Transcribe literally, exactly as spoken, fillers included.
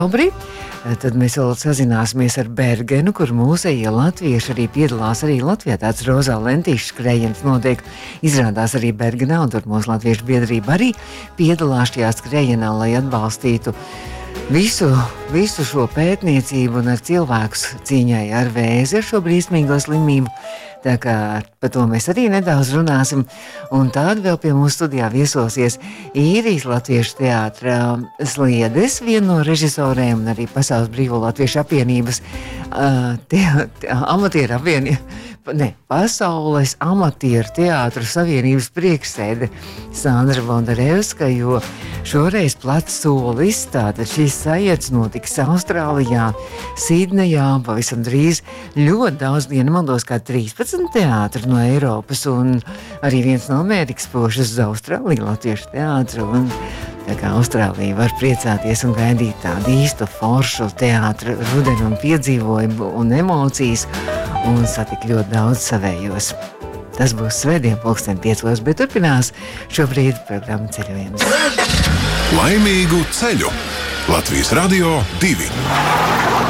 Tad mēs vēl sazināsimies ar Bergenu, kur mūsējie latvieši arī piedalās. Arī Latvijā tāds rozā lentīšu skrējiens notiek. Izrādās arī Bergenā, un tur mūsu latviešu biedrība arī piedalās šajā skrējienā, lai atbalstītu visu, visu šo pētniecību un ar cilvēkus cīņai ar vēzi, ar šo brīsmīgo slimību. Tā kā par to mēs arī nedaudz runāsim. Un tāda vēl pie mūsu studijā viesosies Īrijas Latviešu teātra sliedes, viena no režisorēm, un arī Pasaules Brīvo Latviešu apvienības uh, te, te, amatieru apvienība. Ne, Pasaules amatieru teātru savienības priekšsēde Sandra Bondarevska, jo šoreiz plats solis, tātad šīs sajēdz notiks Austrālijā, Sidnejā, pavisam drīz ļoti daudz, ja nemaldos, kā trīspadsmit teātri no Eiropas, un arī viens no Amerikas pošas uz Austrāliju Latviešu teātru, un tā kā Austrālija var priecāties un gaidīt tādu īstu foršu teātru rudenu un piedzīvojumu un emocijas, un satikt ļoti daudz savējos. Tas būs svētdien pulksten piecos, bet turpinās šobrīd programma Ceļojums. Laimīgu ceļu! Latvijas Radio divi.